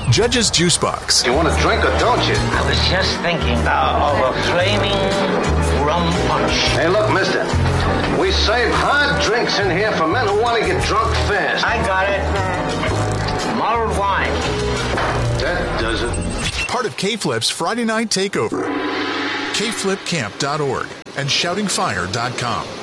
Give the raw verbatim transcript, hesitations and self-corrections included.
Judge's Juice Box. You want a drink or don't you? I was just thinking uh, of a flaming rum punch. Hey, look, mister. We save hard drinks in here for men who want to get drunk fast. I got it. Mulled wine. That does it. Part of K-Flip's Friday Night Takeover. K flip camp dot org and shouting fire dot com.